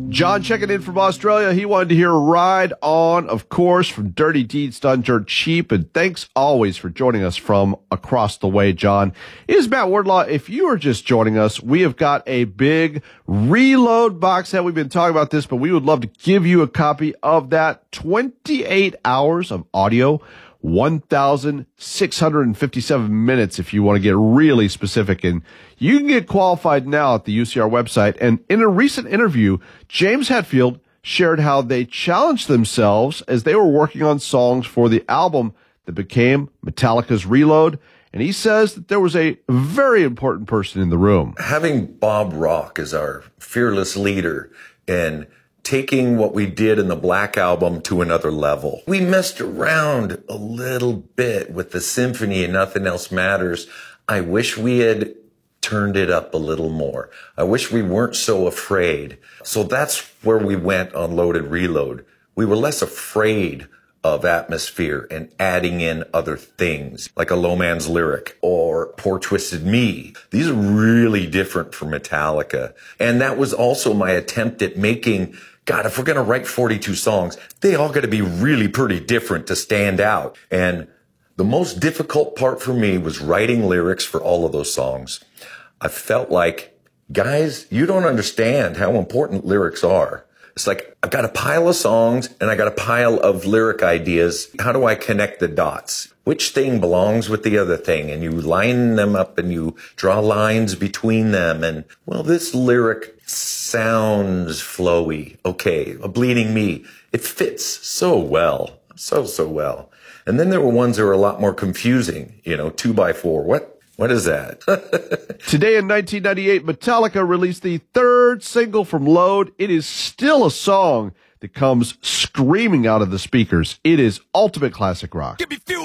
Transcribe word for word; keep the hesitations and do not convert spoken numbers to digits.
John checking in from Australia. He wanted to hear Ride On, of course, from Dirty Deeds Done Dirt Cheap. And thanks always for joining us from across the way, John. It is Matt Wardlaw. If you are just joining us, we have got a big Reload box set. We've been talking about this, but we would love to give you a copy of that. twenty-eight hours of audio, one thousand six hundred fifty-seven minutes if you want to get really specific. And you can get qualified now at the U C R website. And in a recent interview, James Hetfield shared how they challenged themselves as they were working on songs for the album that became Metallica's Reload. And he says that there was a very important person in the room. Having Bob Rock as our fearless leader and taking what we did in the Black Album to another level. We messed around a little bit with the symphony and Nothing Else Matters. I wish we had turned it up a little more. I wish we weren't so afraid. So that's where we went on Loaded Reload. We were less afraid of atmosphere and adding in other things like a Low Man's Lyric or Poor Twisted Me. These are really different from Metallica. And that was also my attempt at making, God, if we're going to write forty-two songs, they all got to be really pretty different to stand out. And the most difficult part for me was writing lyrics for all of those songs. I felt like, guys, you don't understand how important lyrics are. It's like, I've got a pile of songs and I got a pile of lyric ideas. How do I connect the dots? Which thing belongs with the other thing? And you line them up and you draw lines between them. And, well, this lyric sounds flowy. Okay, a Bleeding Me. It fits so well, so, so well. And then there were ones that were a lot more confusing. You know, two by four. What? What is that? Today in nineteen ninety-eight, Metallica released the third single from Load. It is still a song that comes screaming out of the speakers. It is ultimate classic rock. Give me fuel.